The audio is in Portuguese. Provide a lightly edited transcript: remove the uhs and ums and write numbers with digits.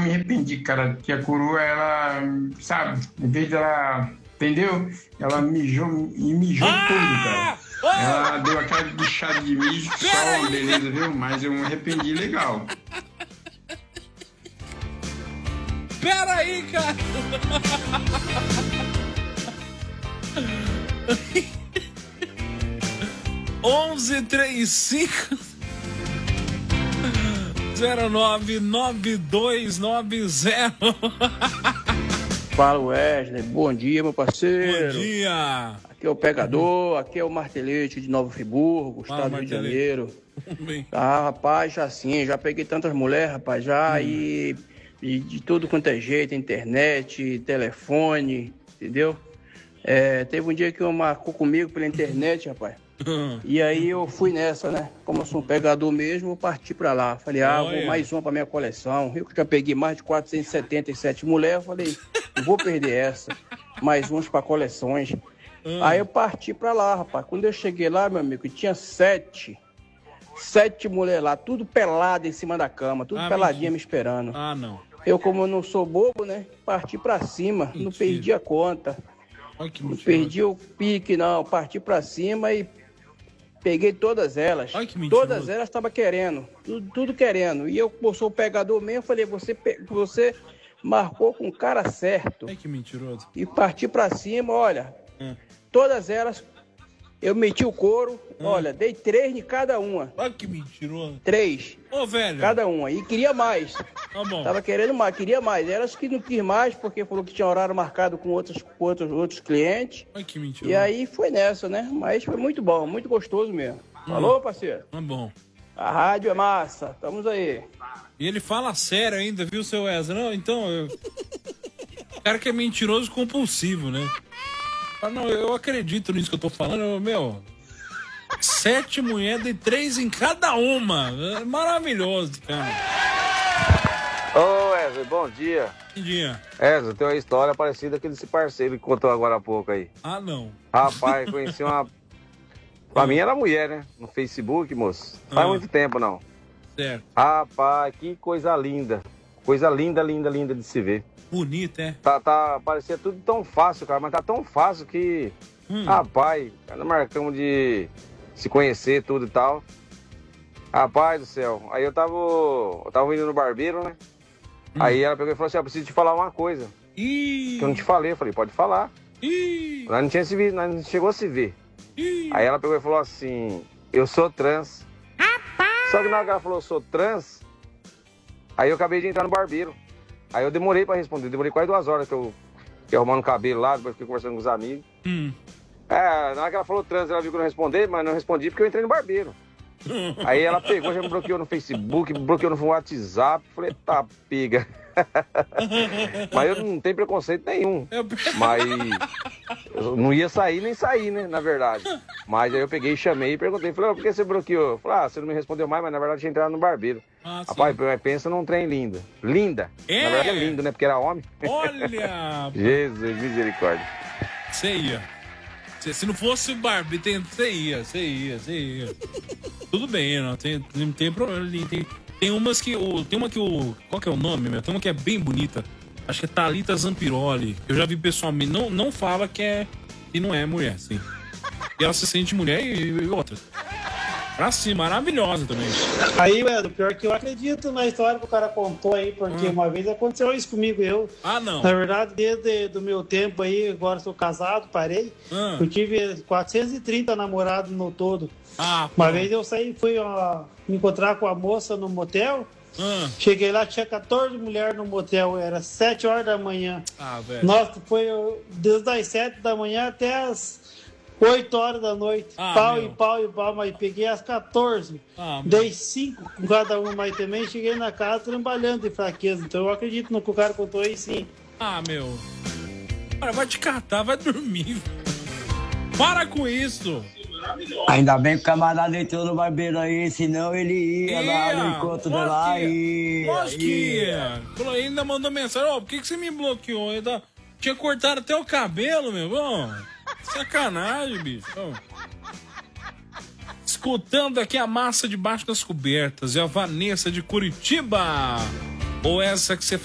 me arrependi, cara, que a coroa, ela, sabe, em vez dela, entendeu? Ela mijou tudo, cara. Ela deu aquela bichada de mijo, só uma beleza, viu? Mas eu me arrependi legal. Pera aí, cara. 1135 099290. Fala, Wesley. Bom dia, meu parceiro. Bom dia. Aqui é o Pegador, aqui é o Martelete de Nova Friburgo, estado do Rio de Janeiro. Ah, rapaz, já sim, já peguei tantas mulheres, rapaz, já, e de tudo quanto é jeito, internet, telefone, entendeu? Teve um dia que marcou comigo pela internet, rapaz. E aí eu fui nessa, né? Como eu sou um pegador mesmo, eu parti pra lá. Falei, vou mais uma pra minha coleção. Eu já peguei mais de 477 mulheres, falei, não vou perder essa. Mais umas pra coleções. Aí eu parti pra lá, rapaz. Quando eu cheguei lá, meu amigo, tinha 7 mulheres lá, tudo pelado em cima da cama, tudo peladinha me esperando. Não. Eu, como eu não sou bobo, né? Parti pra cima, não perdi a conta. Não perdi o pique, não. Parti pra cima e peguei todas elas. Todas elas estavam querendo. Tudo querendo. E eu sou o pegador mesmo, falei, você marcou com o cara certo. Ai, que mentiroso. E parti pra cima, olha. Todas elas, eu meti o couro. Olha, dei 3 de cada uma. Olha que mentiroso. 3. Ô, velho. Cada uma. E queria mais. Tá bom. Tava querendo mais, queria mais. Elas que não quis mais, porque falou que tinha horário marcado com outros clientes. Ai, que mentiroso. E aí foi nessa, né? Mas foi muito bom, muito gostoso mesmo. Falou, parceiro? Tá bom. A rádio é massa, estamos aí. E ele fala sério ainda, viu, seu Wesley? Não, então, o cara que é mentiroso compulsivo, né? Não, eu acredito nisso que eu tô falando, meu. 7 mulheres, dei 3 em cada uma. Maravilhoso, cara. Ô, Wesley, bom dia. Bom dia. Wesley, tem uma história parecida com esse parceiro que contou agora há pouco aí. Não. Rapaz, conheci uma... Pra mim era mulher, né? No Facebook, moço. Faz muito tempo, não. Certo. Rapaz, que coisa linda. Coisa linda, linda, linda de se ver. Bonita, é? Parecia tudo tão fácil, cara, mas tá tão fácil que... Rapaz, nós marcamos de se conhecer, tudo e tal. Rapaz do céu. Aí eu tava indo no barbeiro, né? Aí ela pegou e falou assim, eu preciso te falar uma coisa. Que eu não te falei. Eu falei, pode falar. Nós não tinha se visto, nós não chegou a se ver. Aí ela pegou e falou assim, eu sou trans. Só que na hora que ela falou, eu sou trans, aí eu acabei de entrar no barbeiro. Aí eu demorei pra responder, demorei quase 2 horas que eu fiquei arrumando o cabelo lá, depois fiquei conversando com os amigos. Na hora que ela falou trans, ela viu que eu não respondi, mas não respondi porque eu entrei no barbeiro. Aí ela pegou, já me bloqueou no Facebook, me bloqueou no WhatsApp, falei, tá, piga. Mas eu não tenho preconceito nenhum. Mas eu não ia sair nem sair, né, na verdade. Mas aí eu peguei e chamei e perguntei, falei, por que você bloqueou? Eu falei, você não me respondeu mais, mas na verdade tinha entrado no barbeiro. Rapaz, pensa num trem lindo. Linda. Na verdade é lindo, né, porque era homem. Olha! Jesus, misericórdia. Você ia. Se não fosse o barbeiro, você ia. Tudo bem, não tem problema. Tem umas que tem uma que qual que é o nome, meu? Tem uma que é bem bonita. Acho que é Thalita Zampiroli. Eu já vi pessoalmente. Não fala que não é mulher, sim. E ela se sente mulher e outra. Pra cima, maravilhosa também. Aí, Edu, pior que eu acredito na história que o cara contou aí, porque uma vez aconteceu isso comigo. Não. Na verdade, desde do meu tempo aí, agora sou casado, parei. Eu tive 430 namorados no todo. Uma vez eu fui me encontrar com a moça no motel. Cheguei lá, tinha 14 mulheres no motel, era 7 horas da manhã. Velho. Nossa, foi desde as 7 da manhã até as 8 horas da noite. Pau, mas peguei as 14. Dei 5 com cada uma, mas também cheguei na casa trabalhando de fraqueza. Então eu acredito no que o cara contou aí, sim. Meu. Cara, vai te catar, vai dormir. Para com isso. Ainda bem que o camarada entrou no barbeiro aí, senão ele ia lá no encontro dela lá e... Lógico que ia. Ainda mandou mensagem, por que você me bloqueou? Tinha cortado até o cabelo, meu. Sacanagem, bicho. Escutando aqui a massa debaixo das cobertas. É a Vanessa de Curitiba. Ou essa que você